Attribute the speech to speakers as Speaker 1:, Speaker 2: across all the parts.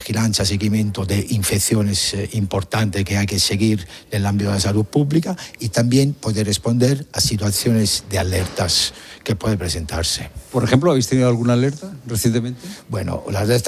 Speaker 1: vigilancia, seguimiento de infecciones importantes que hay que seguir en el ámbito de la salud pública y también poder responder a situaciones de alertas que pueden presentarse.
Speaker 2: Por ejemplo, ¿habéis tenido alguna alerta recientemente?
Speaker 1: Bueno, la alerta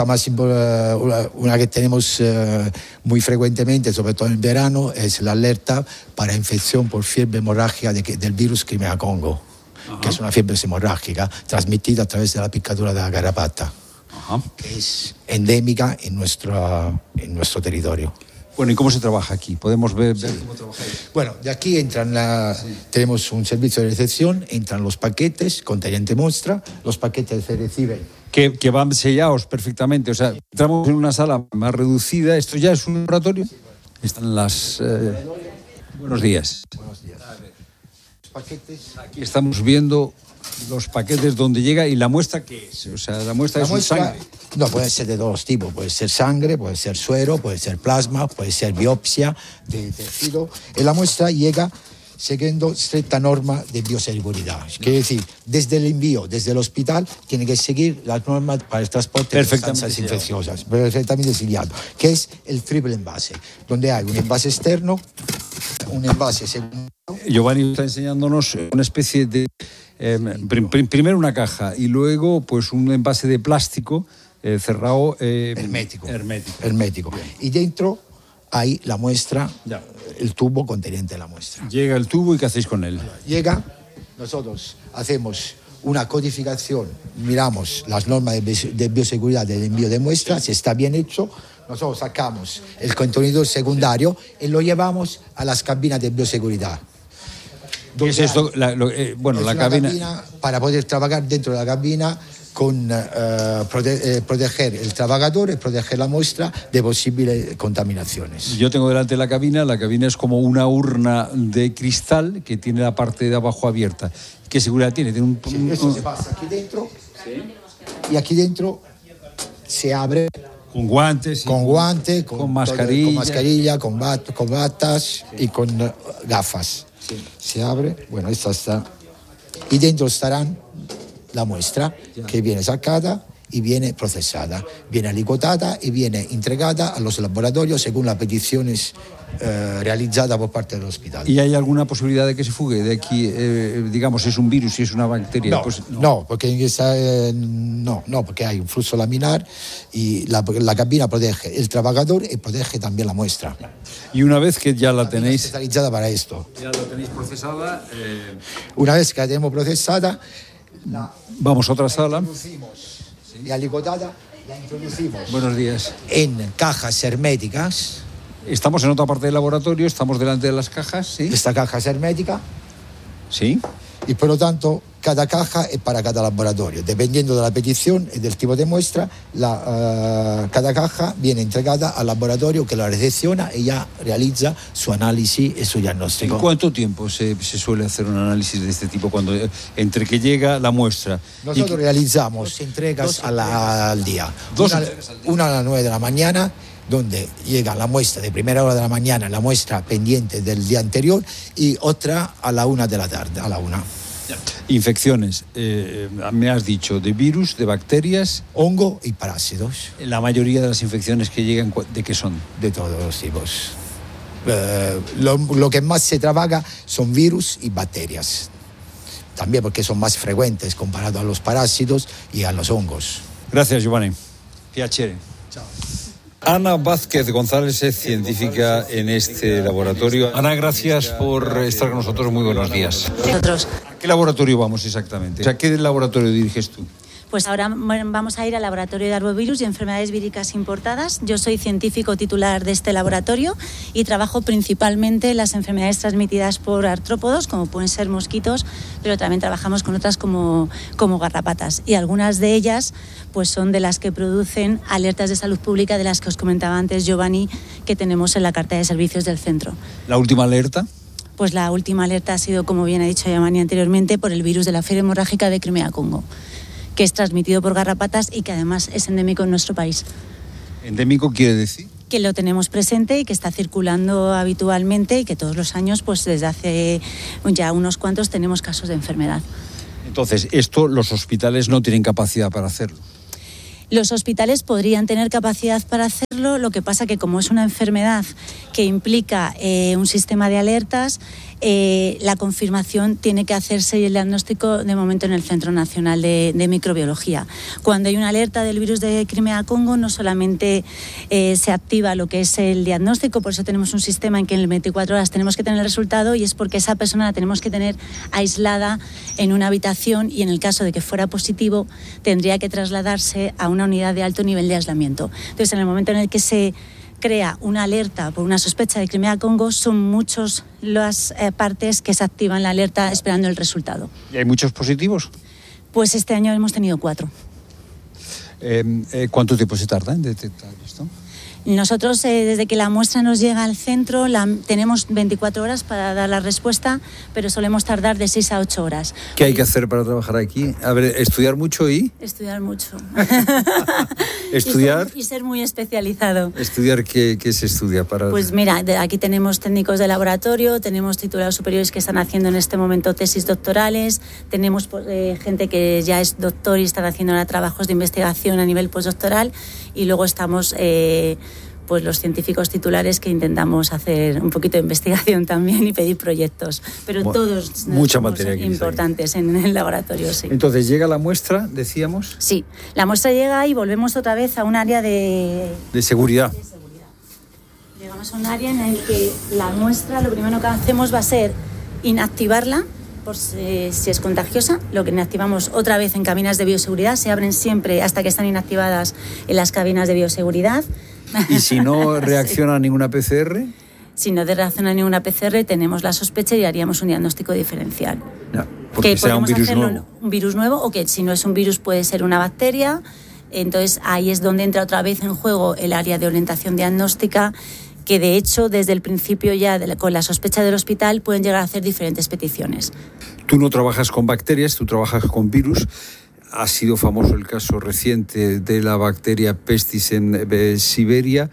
Speaker 1: una que tenemos muy frecuentemente, sobre todo en verano, es la alerta para infección por fiebre hemorrágica del virus Crimea-Congo, que es una fiebre hemorrágica transmitida a través de la picadura de la garrapata, que es endémica en nuestro territorio.
Speaker 2: Bueno, ¿y cómo se trabaja aquí? ¿Podemos ver cómo trabajáis?
Speaker 1: Bueno, de aquí tenemos un servicio de recepción, entran los paquetes conteniente muestra, los paquetes se reciben.
Speaker 2: Que van sellados perfectamente, o sea, entramos en una sala más reducida, ¿esto ya es un laboratorio? Están las... Buenos días.
Speaker 1: Buenos días. Los paquetes...
Speaker 2: Aquí estamos viendo los paquetes donde llega y la muestra, ¿qué es? O sea, la muestra es sangre.
Speaker 1: No, puede ser de todos tipos, puede ser sangre, puede ser suero, puede ser plasma, puede ser biopsia de tejido. Y la muestra llega siguiendo estricta norma de bioseguridad. Quiere decir, desde el envío, desde el hospital, tiene que seguir las normas para el transporte de sustancias infecciosas, perfectamente sellado, que es el triple envase, donde hay un envase externo, un envase secundario.
Speaker 2: Giovanni está enseñándonos una especie de... primero una caja y luego pues un envase de plástico cerrado
Speaker 1: hermético. Y dentro hay la muestra, el tubo conteniente la muestra.
Speaker 2: Llega el tubo y ¿qué hacéis con él?
Speaker 1: Nosotros hacemos una codificación, miramos las normas de bioseguridad del envío de muestras, si está bien hecho, nosotros sacamos el contenedor secundario y lo llevamos a las cabinas de bioseguridad.
Speaker 2: ¿Qué es esto? La cabina
Speaker 1: para poder trabajar dentro de la cabina con proteger el trabajador y proteger la muestra de posibles contaminaciones.
Speaker 2: Yo tengo delante la cabina es como una urna de cristal que tiene la parte de abajo abierta. ¿Qué seguridad tiene?
Speaker 1: Eso se pasa aquí dentro, y aquí dentro se abre
Speaker 2: con guantes,
Speaker 1: con mascarilla, con batas y con gafas.
Speaker 2: Sí.
Speaker 1: Se abre, bueno, esta está. Y dentro estarán la muestra que viene sacada y viene procesada, viene alicuotada y viene entregada a los laboratorios según las peticiones realizadas por parte del hospital.
Speaker 2: ¿Y hay alguna posibilidad de que se fugue de aquí, digamos, si es un virus, si es una bacteria?
Speaker 1: No, porque porque hay un flujo laminar y la cabina protege el trabajador y protege también la muestra.
Speaker 2: Y una vez que ya la tenéis
Speaker 1: especializada para esto,
Speaker 2: ya la tenéis procesada,
Speaker 1: una vez que la tenemos procesada,
Speaker 2: vamos a otra sala.
Speaker 1: Y alicotada la introducimos.
Speaker 2: Buenos días.
Speaker 1: En cajas herméticas.
Speaker 2: Estamos en otra parte del laboratorio, estamos delante de las cajas, ¿sí?
Speaker 1: Esta caja es hermética.
Speaker 2: Sí.
Speaker 1: Y por lo tanto, cada caja es para cada laboratorio. Dependiendo de la petición y del tipo de muestra, cada caja viene entregada al laboratorio que la recepciona y ya realiza su análisis y su diagnóstico.
Speaker 2: ¿En cuánto tiempo se suele hacer un análisis de este tipo entre que llega la muestra?
Speaker 1: Nosotros realizamos entregas al día. Una a las 9 de la mañana, donde llega la muestra de primera hora de la mañana, la muestra pendiente del día anterior, y otra a la 1 de la tarde, a la 1.
Speaker 2: Infecciones, me has dicho, de virus, de bacterias,
Speaker 1: hongo y parásitos.
Speaker 2: La mayoría de las infecciones que llegan, ¿de qué son?
Speaker 1: De todos los tipos. Lo que más se trabaja son virus y bacterias. También porque son más frecuentes comparado a los parásitos y a los hongos.
Speaker 2: Gracias, Giovanni. Piacere.
Speaker 1: Chao.
Speaker 2: Ana Vázquez González es científica en este laboratorio. Ana, gracias por estar con nosotros. Muy buenos días.
Speaker 3: Nosotros.
Speaker 2: ¿A qué laboratorio vamos exactamente? O sea, ¿qué laboratorio diriges tú?
Speaker 3: Pues ahora vamos a ir al laboratorio de arbovirus y enfermedades víricas importadas. Yo soy científico titular de este laboratorio y trabajo principalmente en las enfermedades transmitidas por artrópodos, como pueden ser mosquitos, pero también trabajamos con otras como garrapatas. Y algunas de ellas pues son de las que producen alertas de salud pública, de las que os comentaba antes Giovanni, que tenemos en la carta de servicios del centro.
Speaker 2: ¿La última alerta?
Speaker 3: Pues la última alerta ha sido, como bien ha dicho Giovanni anteriormente, por el virus de la fiebre hemorrágica de Crimea-Congo, que es transmitido por garrapatas y que además es endémico en nuestro país.
Speaker 2: ¿Endémico quiere decir?
Speaker 3: Que lo tenemos presente y que está circulando habitualmente y que todos los años, pues desde hace ya unos cuantos, tenemos casos de enfermedad.
Speaker 2: Entonces, esto los hospitales no tienen capacidad para hacerlo.
Speaker 3: Los hospitales podrían tener capacidad para hacerlo, lo que pasa que como es una enfermedad que implica un sistema de alertas, la confirmación tiene que hacerse y el diagnóstico de momento en el Centro Nacional de Microbiología. Cuando hay una alerta del virus de Crimea-Congo, no solamente se activa lo que es el diagnóstico, por eso tenemos un sistema en que en 24 horas tenemos que tener el resultado, y es porque esa persona la tenemos que tener aislada en una habitación, y en el caso de que fuera positivo tendría que trasladarse a una unidad de alto nivel de aislamiento. Entonces, en el momento en el que se crea una alerta por una sospecha de Crimea-Congo, son muchas las partes que se activan la alerta esperando el resultado.
Speaker 2: ¿Y hay muchos positivos?
Speaker 3: Pues este año hemos tenido 4.
Speaker 2: ¿Cuánto tiempo se tarda en detectar esto?
Speaker 3: Nosotros, desde que la muestra nos llega al centro, tenemos 24 horas para dar la respuesta, pero solemos tardar de 6 a 8 horas.
Speaker 2: ¿Qué hay que hacer para trabajar aquí? A ver, ¿estudiar mucho y...?
Speaker 3: Estudiar mucho.
Speaker 2: ¿Estudiar?
Speaker 3: Y ser muy especializado.
Speaker 2: ¿Estudiar qué se estudia para...?
Speaker 3: Pues mira, aquí tenemos técnicos de laboratorio, tenemos titulados superiores que están haciendo en este momento tesis doctorales, tenemos gente que ya es doctor y están haciendo ahora trabajos de investigación a nivel postdoctoral, y luego estamos... pues los científicos titulares que intentamos hacer un poquito de investigación también y pedir proyectos, pero todos
Speaker 2: mucha materia
Speaker 3: importantes en el laboratorio, sí.
Speaker 2: Entonces llega la muestra, decíamos.
Speaker 3: Sí, la muestra llega y volvemos otra vez a un área de
Speaker 2: seguridad.
Speaker 3: Llegamos a un área en el que la muestra, lo primero que hacemos va a ser inactivarla por si es contagiosa. Lo que inactivamos otra vez en cabinas de bioseguridad, se abren siempre hasta que están inactivadas en las cabinas de bioseguridad.
Speaker 2: ¿Y si no reacciona ninguna PCR?
Speaker 3: Si no reacciona ninguna PCR, tenemos la sospecha y haríamos un diagnóstico diferencial.
Speaker 2: No, porque que sea un virus nuevo.
Speaker 3: Un virus nuevo, o que si no es un virus puede ser una bacteria. Entonces ahí es donde entra otra vez en juego el área de orientación diagnóstica, que de hecho desde el principio ya con la sospecha del hospital pueden llegar a hacer diferentes peticiones.
Speaker 2: Tú no trabajas con bacterias, tú trabajas con virus. Ha sido famoso el caso reciente de la bacteria Pestis en Siberia.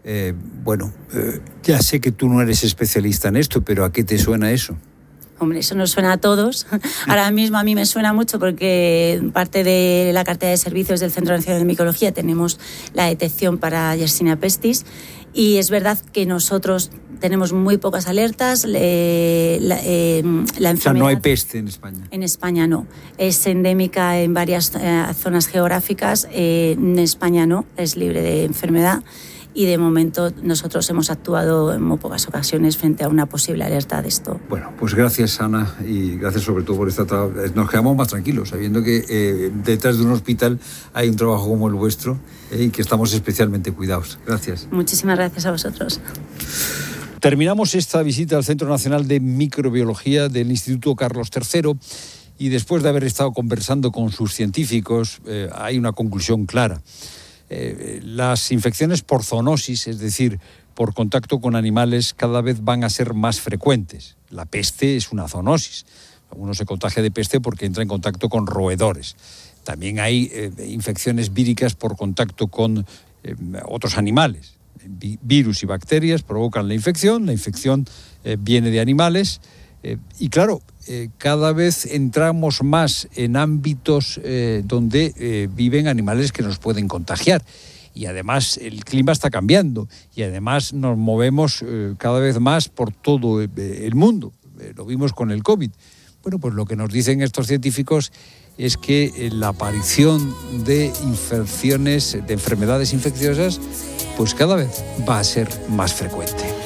Speaker 2: Ya sé que tú no eres especialista en esto, pero ¿a qué te suena eso?
Speaker 3: Hombre, eso nos suena a todos. Ahora mismo a mí me suena mucho porque parte de la cartera de servicios del Centro Nacional de Microbiología tenemos la detección para Yersinia pestis, y es verdad que nosotros tenemos muy pocas alertas. La enfermedad,
Speaker 2: o sea, no hay peste en España.
Speaker 3: En España no. Es endémica en varias zonas geográficas. En España no, es libre de enfermedad. Y de momento nosotros hemos actuado en muy pocas ocasiones frente a una posible alerta de esto.
Speaker 2: Bueno, pues gracias, Ana, y gracias sobre todo por esta trabajo. Nos quedamos más tranquilos sabiendo que detrás de un hospital hay un trabajo como el vuestro y que estamos especialmente cuidados. Gracias.
Speaker 3: Muchísimas gracias a vosotros.
Speaker 2: Terminamos esta visita al Centro Nacional de Microbiología del Instituto Carlos III, y después de haber estado conversando con sus científicos, hay una conclusión clara. Las infecciones por zoonosis, es decir, por contacto con animales, cada vez van a ser más frecuentes. La peste es una zoonosis. Uno se contagia de peste porque entra en contacto con roedores. También hay infecciones víricas por contacto con otros animales. Virus y bacterias provocan la infección viene de animales. Y claro, cada vez entramos más en ámbitos donde viven animales que nos pueden contagiar. Y además el clima está cambiando y además nos movemos cada vez más por todo el mundo. Lo vimos con el COVID. Bueno, pues lo que nos dicen estos científicos es que la aparición de infecciones, de enfermedades infecciosas, pues cada vez va a ser más frecuente.